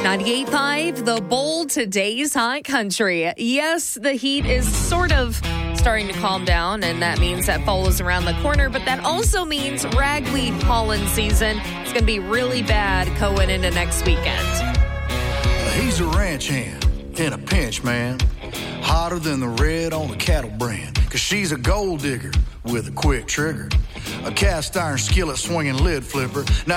98.5, The Bold, today's hot country. Yes, the heat is sort of starting to calm down, and that means that fall is around the corner, but that also means ragweed pollen season. It's going to be really bad going into next weekend. He's a ranch hand in a pinch, man. Hotter than the red on the cattle brand. Cause she's a gold digger with a quick trigger. A cast iron skillet swinging lid flipper. Now